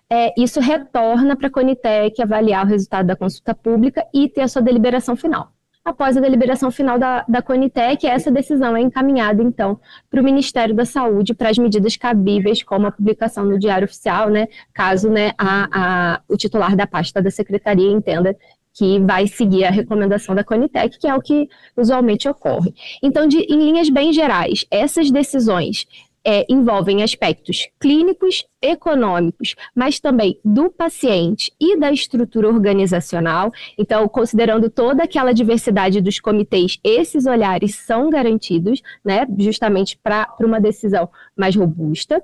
isso retorna para a Conitec avaliar o resultado da consulta pública e ter a sua deliberação final. Após a deliberação final da Conitec, essa decisão é encaminhada, então, para o Ministério da Saúde para as medidas cabíveis, como a publicação no Diário Oficial, né, caso, né, o titular da pasta da Secretaria entenda que vai seguir a recomendação da Conitec, que é o que usualmente ocorre. Então, em linhas bem gerais, essas decisões envolvem aspectos clínicos, econômicos, mas também do paciente e da estrutura organizacional. Então, considerando toda aquela diversidade dos comitês, esses olhares são garantidos, né, justamente para uma decisão mais robusta.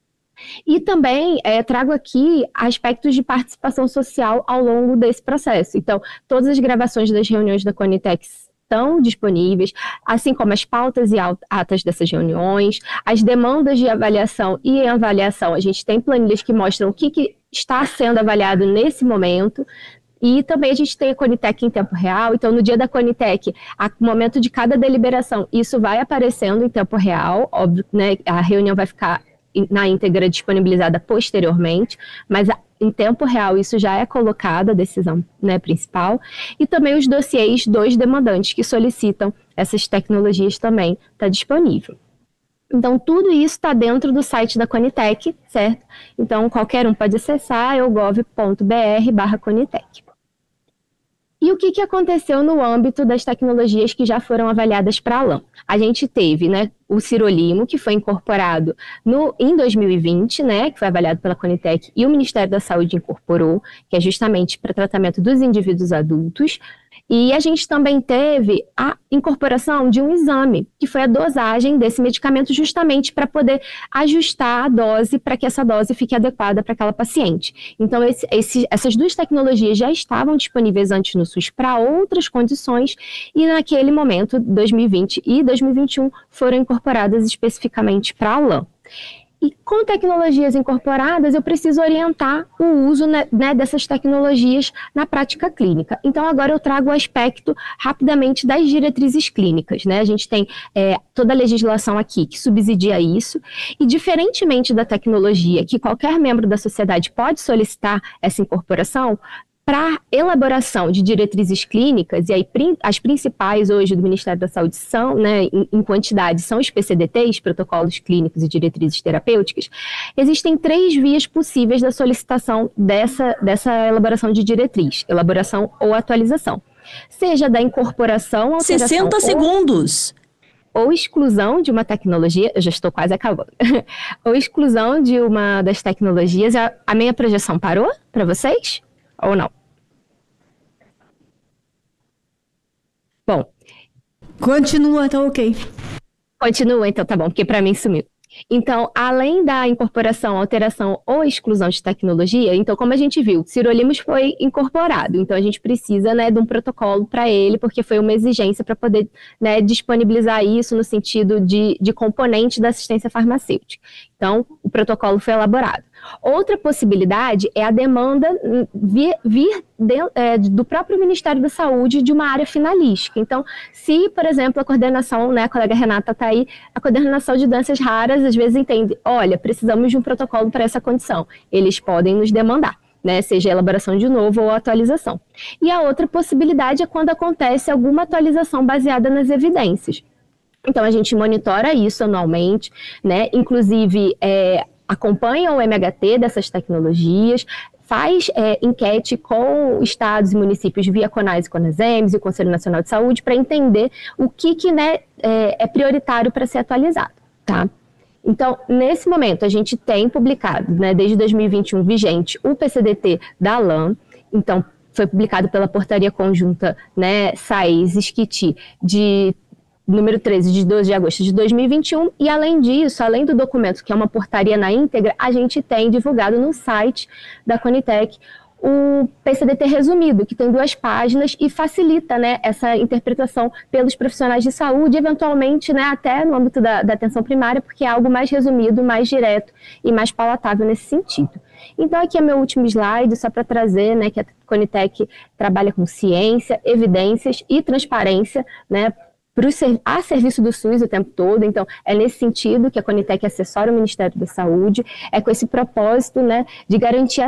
E também trago aqui aspectos de participação social ao longo desse processo. Então, todas as gravações das reuniões da Conitec estão disponíveis, assim como as pautas e atas dessas reuniões, as demandas de avaliação e avaliação. A gente tem planilhas que mostram o que está sendo avaliado nesse momento. E também a gente tem a Conitec em tempo real, então no dia da Conitec, no momento de cada deliberação, isso vai aparecendo em tempo real, óbvio, né, a reunião vai ficar na íntegra disponibilizada posteriormente, mas em tempo real isso já é colocado, a decisão, né, principal, e também os dossiês dos demandantes que solicitam essas tecnologias também está disponível. Então, tudo isso está dentro do site da Conitec, certo? Então, qualquer um pode acessar, eugov.br/Conitec. E o que aconteceu no âmbito das tecnologias que já foram avaliadas para a LAM? A gente teve, né, o Sirolimo, que foi incorporado em 2020, né, que foi avaliado pela Conitec, e o Ministério da Saúde incorporou, que é justamente para tratamento dos indivíduos adultos. E a gente também teve a incorporação de um exame, que foi a dosagem desse medicamento, justamente para poder ajustar a dose, para que essa dose fique adequada para aquela paciente. Então, essas duas tecnologias já estavam disponíveis antes no SUS para outras condições, e naquele momento, 2020 e 2021, foram incorporadas especificamente para a LAM. E com tecnologias incorporadas, eu preciso orientar o uso, né, dessas tecnologias na prática clínica. Então, agora eu trago o aspecto rapidamente das diretrizes clínicas, né? A gente tem toda a legislação aqui que subsidia isso, e diferentemente da tecnologia, que qualquer membro da sociedade pode solicitar essa incorporação, para elaboração de diretrizes clínicas, e aí as principais hoje do Ministério da Saúde são, né, em quantidade, são os PCDTs, protocolos clínicos e diretrizes terapêuticas, existem 3 vias possíveis da solicitação dessa elaboração de diretriz, elaboração ou atualização. Seja da incorporação, alteração... 60 segundos! Ou exclusão de uma tecnologia, eu já estou quase acabando, ou exclusão de uma das tecnologias. A minha projeção parou para vocês? Ou não? Bom. Continua, tá ok. Continua, então tá bom, porque para mim sumiu. Então, além da incorporação, alteração ou exclusão de tecnologia, então como a gente viu, Sirolimus foi incorporado, então a gente precisa, né, de um protocolo para ele, porque foi uma exigência para poder, né, disponibilizar isso no sentido de componente da assistência farmacêutica. Então, o protocolo foi elaborado. Outra possibilidade é a demanda do próprio Ministério da Saúde de uma área finalística. Então, se, por exemplo, a coordenação, né, a colega Renata está aí, a coordenação de doenças raras, às vezes entende, olha, precisamos de um protocolo para essa condição. Eles podem nos demandar, né, seja a elaboração de novo ou a atualização. E a outra possibilidade é quando acontece alguma atualização baseada nas evidências. Então, a gente monitora isso anualmente, né, inclusive acompanha o MHT dessas tecnologias, faz enquete com estados e municípios via CONAS e CONASEMS e o Conselho Nacional de Saúde para entender o que né, é prioritário para ser atualizado, tá? Então, nesse momento, a gente tem publicado, né, desde 2021 vigente, o PCDT da LAM. Então, foi publicado pela Portaria Conjunta, né, SAES-SCIT, de número 13, de 12 de agosto de 2021, e além disso, além do documento, que é uma portaria na íntegra, a gente tem divulgado no site da Conitec o PCDT resumido, que tem 2 páginas e facilita, né, essa interpretação pelos profissionais de saúde, eventualmente, né, até no âmbito da atenção primária, porque é algo mais resumido, mais direto e mais palatável nesse sentido. Então, aqui é meu último slide, só para trazer, né, que a Conitec trabalha com ciência, evidências e transparência, né, a serviço do SUS o tempo todo. Então, é nesse sentido que a Conitec assessora o Ministério da Saúde, é com esse propósito, né, de garantir a